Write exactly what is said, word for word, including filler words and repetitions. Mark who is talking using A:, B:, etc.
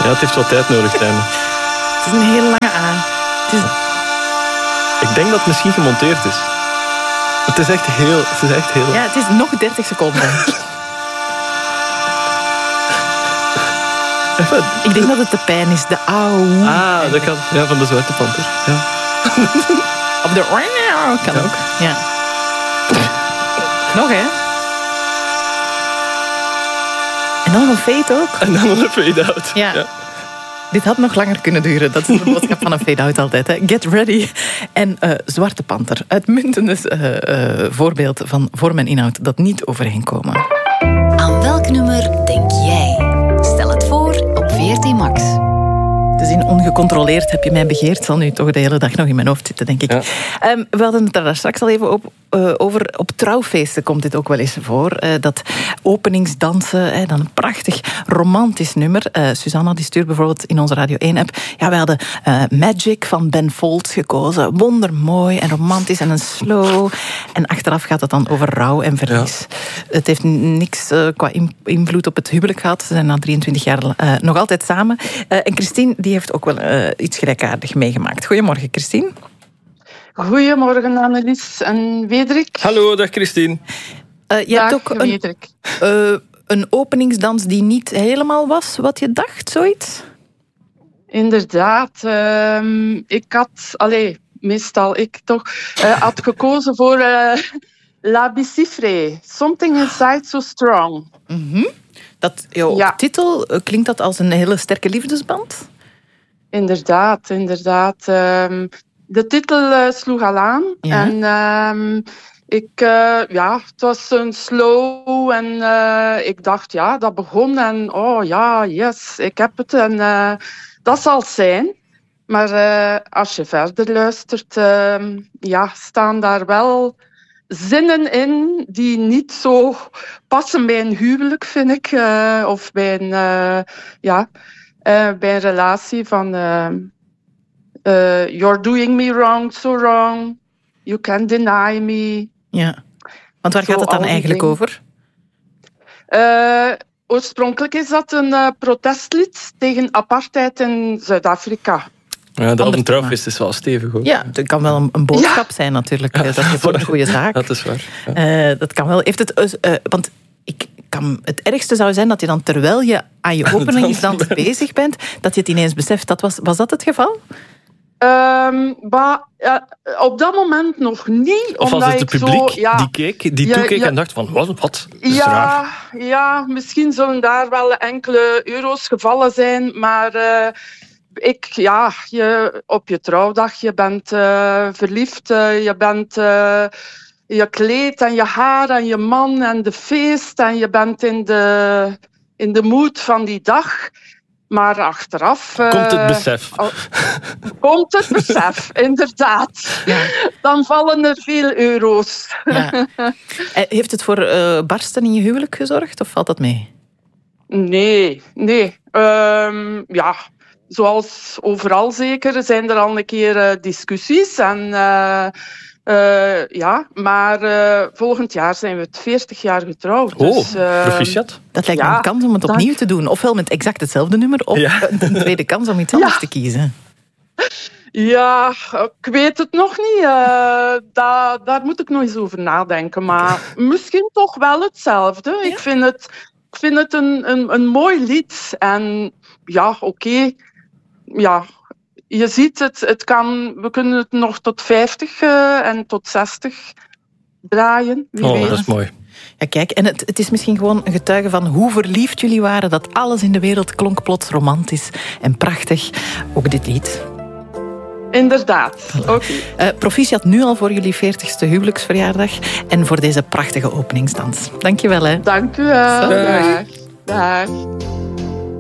A: Ja, het heeft wat tijd nodig, Tijmen.
B: Het is een hele lange A. Het is...
A: Ik denk dat het misschien gemonteerd is. Het is echt heel... Het is echt heel...
B: Ja, het is nog dertig seconden.
A: Even.
B: Ik denk dat het de pijn is, de auw.
A: Ah, dat kan. Ja, van de Zwarte Panter. Ja.
B: Of de... Kan
A: Ja.
B: ook. Ja. Nog, hè? En dan nog een fade ook.
A: En dan nog een fade-out.
B: Ja.
A: Ja.
B: Dit had nog langer kunnen duren. Dat is de boodschap van een fade-out altijd. Hè. Get ready. En uh, Zwarte Panter. Uitmuntend uh, uh, voorbeeld van vorm en inhoud dat niet overeenkomen.
C: Aan welk nummer denk jij? Stel het voor op V R T Max.
B: De zin ongecontroleerd heb je mij begeerd zal nu toch de hele dag nog in mijn hoofd zitten, denk ik. Ja. Um, we hadden het er daar straks al even op, uh, over. Op trouwfeesten komt dit ook wel eens voor. Uh, dat openingsdansen, uh, dan een prachtig romantisch nummer. Uh, Susanna die stuurt bijvoorbeeld in onze Radio één-app. Ja, we hadden uh, Magic van Ben Folds gekozen. Wondermooi en romantisch en een slow. En achteraf gaat het dan over rouw en verlies. Ja. Het heeft niks uh, qua invloed op het huwelijk gehad. Ze zijn na drieëntwintig jaar uh, nog altijd samen. Uh, en Christine die heeft ook wel uh, iets gelijkaardigs meegemaakt. Goedemorgen, Christine.
D: Goedemorgen, Annelies en Wederik.
A: Hallo, dag Christine.
D: Uh, je dag, hebt ook een,
B: uh, een openingsdans die niet helemaal was wat je dacht, zoiets?
D: Inderdaad. Uh, ik had, allez, meestal ik toch, uh, had gekozen voor uh, La Bicifre. Something Inside So Strong.
B: Mm-hmm. Dat, joh, ja. Op titel klinkt dat als een hele sterke liefdesband?
D: Inderdaad, inderdaad. Um, de titel uh, sloeg al aan. Ja. En um, ik, uh, ja, het was een slow en uh, ik dacht, ja, dat begon en oh ja, yes, ik heb het. En uh, dat zal het zijn. Maar uh, als je verder luistert, uh, ja, staan daar wel zinnen in die niet zo passen bij een huwelijk, vind ik. Uh, of bij een, uh, ja, uh, bij een relatie van... Uh, uh, you're doing me wrong, so wrong. You can't deny me.
B: Ja, want waar zo gaat het dan eigenlijk dingen. over?
D: Uh, oorspronkelijk is dat een uh, protestlied tegen apartheid in Zuid-Afrika.
A: Ja, dat op een trouwfeest is wel stevig hoor.
B: Ja, het kan wel een, een boodschap ja. zijn natuurlijk. Ja, dat je voor een goede zaak.
A: Dat is waar. Ja.
B: Uh, dat kan wel. Heeft het, uh, want ik kan, het ergste zou zijn dat je dan terwijl je aan je openingsdans bezig bent, dat je het ineens beseft. Dat was, was dat het geval?
D: Um, bah, uh, op dat moment nog niet.
A: Of was het het publiek zo, ja, die keek, die ja, toekeek ja, en dacht van wat, wat?
D: Ja, ja, misschien zullen daar wel enkele euro's gevallen zijn, maar uh, ik, ja, je, op je trouwdag, je bent uh, verliefd, uh, je bent uh, je kleed en je haar en je man en de feest en je bent in de, in de mood van die dag. Maar achteraf... Uh,
A: komt het besef.
D: Uh, komt het besef, inderdaad. Ja. Dan vallen er veel euro's. Ja.
B: Heeft het voor uh, barsten in je huwelijk gezorgd, of valt dat mee?
D: Nee, nee. Um, ja, zoals overal zeker zijn er al een keer uh, discussies. En, uh, uh, ja, maar uh, volgend jaar zijn we het veertig jaar getrouwd.
A: Oh,
D: dus, uh,
A: proficiat.
B: Dat lijkt me
D: ja,
B: een kans om het opnieuw dank. te doen. Ofwel met exact hetzelfde nummer, of ja. een tweede kans om iets anders ja. te kiezen.
D: Ja, ik weet het nog niet. Uh, da, daar moet ik nog eens over nadenken. Maar misschien toch wel hetzelfde. Ja? Ik vind het, ik vind het een, een, een mooi lied. En ja, oké. Okay. Ja, je ziet het, het kan, we kunnen het nog tot vijftig uh, en tot zestig draaien. Wie
A: oh,
D: weet.
A: dat is mooi.
B: Ja, kijk, en het, het is misschien gewoon een getuige van hoe verliefd jullie waren, dat alles in de wereld klonk plots romantisch en prachtig. Ook dit lied.
D: Inderdaad. Okay.
B: Uh, proficiat nu al voor jullie veertigste huwelijksverjaardag en voor deze prachtige openingsdans. Dank je wel. Hè.
D: Dank u wel. Dag. Dag.